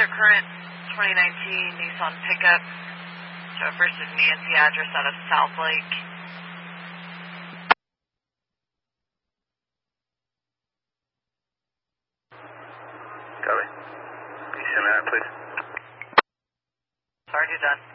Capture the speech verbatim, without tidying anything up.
Their current twenty nineteen Nissan pickup Joe versus Nancy, address out of South Lake. Copy. Can you send me that, please? Already done.